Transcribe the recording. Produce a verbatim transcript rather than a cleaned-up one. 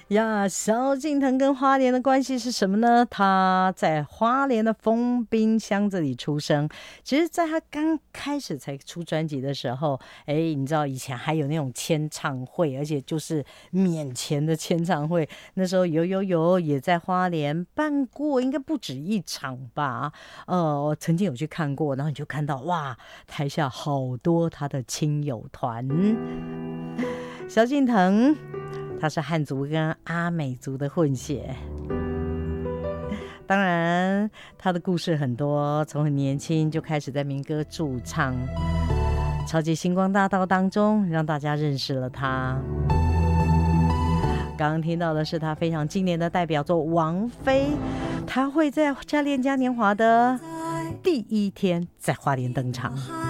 呀，萧敬腾跟花莲的关系是什么呢？他在花莲的丰滨乡这里出生。其实在他刚开始才出专辑的时候，哎，你知道以前还有那种签唱会，而且就是免钱的签唱会。那时候有有有也在花莲办过，应该不止一场吧。呃，我曾经有去看过，然后你就看到哇，台下好多他的亲友团。萧敬腾他是汉族跟阿美族的混血，当然他的故事很多，从很年轻就开始在民歌驻唱，超级星光大道当中让大家认识了他。刚刚听到的是他非常经典的代表作《王妃》，他会在《嘉年嘉年华》的第一天在花莲登场。